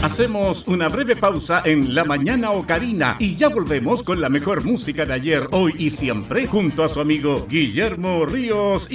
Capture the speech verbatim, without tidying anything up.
Hacemos una breve pausa en La Mañana Ocarina y ya volvemos con la mejor música de ayer, hoy y siempre junto a su amigo Guillermo Ríos.